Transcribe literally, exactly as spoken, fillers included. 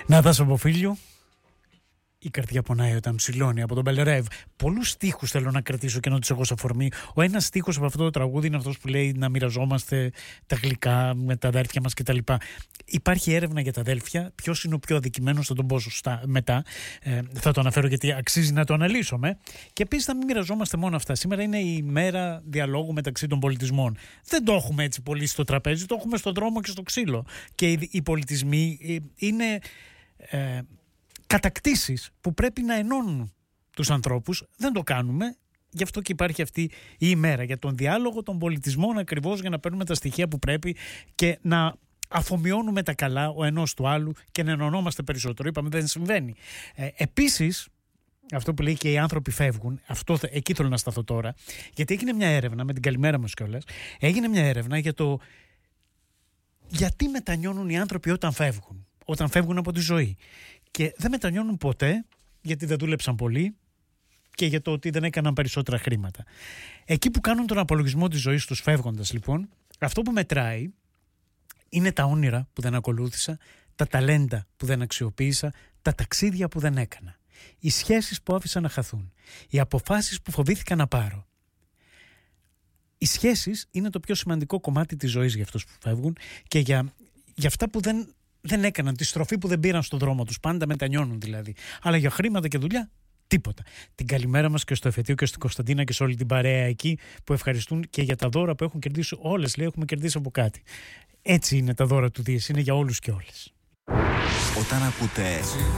Νάτας από Φίλιο. Η καρδιά πονάει όταν ψηλώνει, από τον Μπελερεύ. Πολλούς στίχους θέλω να κρατήσω και να τους έχω σε αφορμή. Ο ένας στίχος από αυτό το τραγούδι είναι αυτός που λέει να μοιραζόμαστε τα γλυκά με τα αδέρφια μας κτλ. Υπάρχει έρευνα για τα αδέλφια. Ποιος είναι ο πιο αδικημένος, θα τον πω σωστά μετά. Ε, θα το αναφέρω γιατί αξίζει να το αναλύσουμε. Και επίσης να μην μοιραζόμαστε μόνο αυτά. Σήμερα είναι η μέρα διαλόγου μεταξύ των πολιτισμών. Δεν το έχουμε έτσι πολύ στο τραπέζι, το έχουμε στον δρόμο και στο ξύλο. Και οι, οι πολιτισμοί είναι. Ε, κατακτήσεις που πρέπει να ενώνουν τους ανθρώπους. Δεν το κάνουμε. Γι' αυτό και υπάρχει αυτή η ημέρα για τον διάλογο των πολιτισμών, ακριβώς για να παίρνουμε τα στοιχεία που πρέπει και να αφομοιώνουμε τα καλά ο ενός του άλλου και να ενωνόμαστε περισσότερο. Είπαμε δεν συμβαίνει. Ε, επίσης, αυτό που λέει και οι άνθρωποι φεύγουν, αυτό, εκεί θέλω να σταθώ τώρα, γιατί έγινε μια έρευνα, με την καλημέρα μας κιόλας, έγινε μια έρευνα για το γιατί μετανιώνουν οι άνθρωποι όταν φεύγουν, όταν φεύγουν από τη ζωή. Και δεν μετανιώνουν ποτέ γιατί δεν δούλεψαν πολύ και για το ότι δεν έκαναν περισσότερα χρήματα. Εκεί που κάνουν τον απολογισμό της ζωής τους φεύγοντας λοιπόν, αυτό που μετράει είναι τα όνειρα που δεν ακολούθησα, τα ταλέντα που δεν αξιοποίησα, τα ταξίδια που δεν έκανα, οι σχέσεις που άφησα να χαθούν, οι αποφάσεις που φοβήθηκα να πάρω. Οι σχέσεις είναι το πιο σημαντικό κομμάτι της ζωής για αυτούς που φεύγουν και για, για αυτά που δεν... δεν έκαναν, τη στροφή που δεν πήραν στον δρόμο τους. Πάντα μετανιώνουν δηλαδή. Αλλά για χρήματα και δουλειά, τίποτα. Την καλημέρα μας και στο Εφετείο και στην Κωνσταντίνα και σε όλη την παρέα εκεί που ευχαριστούν και για τα δώρα που έχουν κερδίσει. Όλες λέει έχουμε κερδίσει από κάτι. Έτσι είναι τα δώρα του Δίες. Είναι για όλους και όλες. Όταν ακούτε